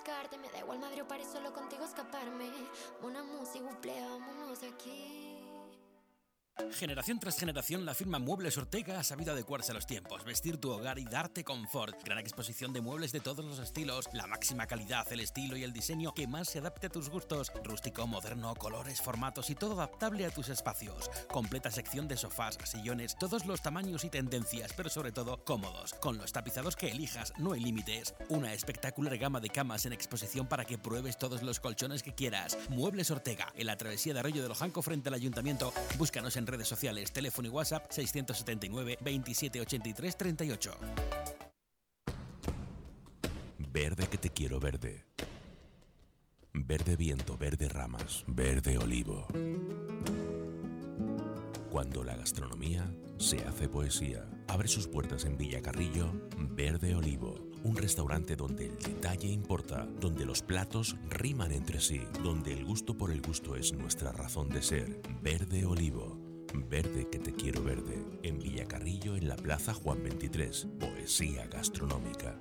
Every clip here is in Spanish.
sacarte. Me da igual Madrid o París, solo contigo escaparme. Una música, buple, vámonos de aquí. Generación tras generación, la firma Muebles Ortega ha sabido adecuarse a los tiempos, vestir tu hogar y darte confort. Gran exposición de muebles de todos los estilos, la máxima calidad, el estilo y el diseño que más se adapte a tus gustos. Rústico, moderno, colores, formatos y todo adaptable a tus espacios. Completa sección de sofás, sillones, todos los tamaños y tendencias, pero sobre todo cómodos. Con los tapizados que elijas, no hay límites. Una espectacular gama de camas en exposición para que pruebes todos los colchones que quieras. Muebles Ortega, en la travesía de Arroyo de Lojanco frente al Ayuntamiento. Búscanos en redes sociales, teléfono y WhatsApp 679 27 83 38. Verde que te quiero verde. Verde viento, verde ramas, verde olivo. Cuando la gastronomía se hace poesía. Abre sus puertas en Villacarrillo, Verde Olivo. Un restaurante donde el detalle importa, donde los platos riman entre sí, donde el gusto por el gusto es nuestra razón de ser. Verde Olivo. Verde que te quiero verde. En Villacarrillo, en la Plaza Juan 23. Poesía gastronómica.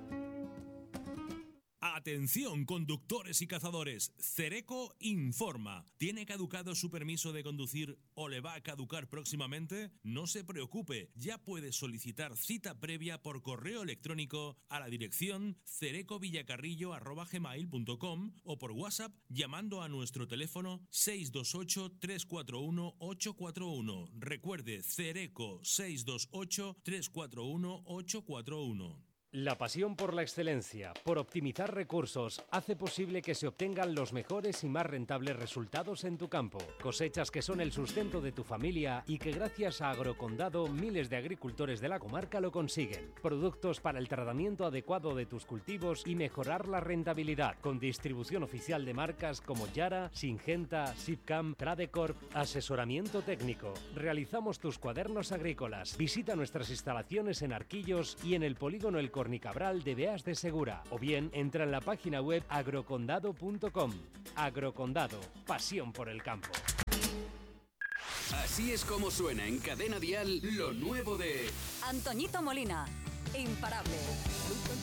Atención, conductores y cazadores. Cereco informa. ¿Tiene caducado su permiso de conducir o le va a caducar próximamente? No se preocupe, ya puede solicitar cita previa por correo electrónico a la dirección cerecovillacarrillo@gmail.com o por WhatsApp llamando a nuestro teléfono 628 341 841. Recuerde, Cereco 628 341 841. La pasión por la excelencia, por optimizar recursos, hace posible que se obtengan los mejores y más rentables resultados en tu campo. Cosechas que son el sustento de tu familia y que gracias a Agrocondado miles de agricultores de la comarca lo consiguen. Productos para el tratamiento adecuado de tus cultivos y mejorar la rentabilidad, con distribución oficial de marcas como Yara, Singenta, Sipcam, Tradecorp, asesoramiento técnico. Realizamos tus cuadernos agrícolas. Visita nuestras instalaciones en Arquillos y en el polígono El Cornicabral de Beas de Segura, o bien entra en la página web agrocondado.com. Agrocondado, pasión por el campo. Así es como suena en Cadena Dial lo nuevo de Antoñito Molina, imparable.